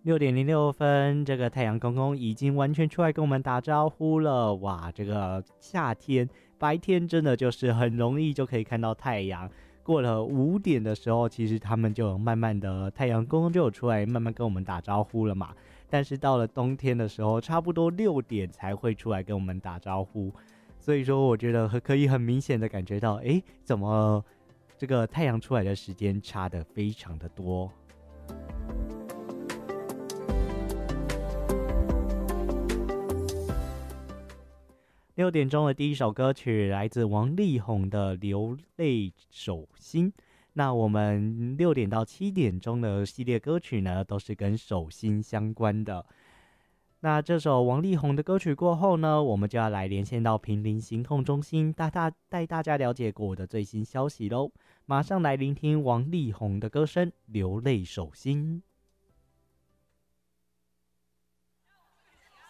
6:06，这个太阳公公已经完全出来跟我们打招呼了。哇，这个夏天白天真的就是很容易就可以看到太阳。过了5点的时候，其实他们就有慢慢的太阳公公就有出来慢慢跟我们打招呼了嘛。但是到了冬天的时候，差不多6点才会出来跟我们打招呼。所以说，我觉得可以很明显的感觉到，怎么这个太阳出来的时间差得非常的多。6点钟的第一首歌曲来自王力宏的《流泪手心》。那我们6点到7点钟的系列歌曲呢，都是跟手心相关的。那这首王力宏的歌曲过后呢，我们就要来连线到坪林行动中心，带大家了解过的最新消息咯。马上来聆听王力宏的歌声《流泪手心》。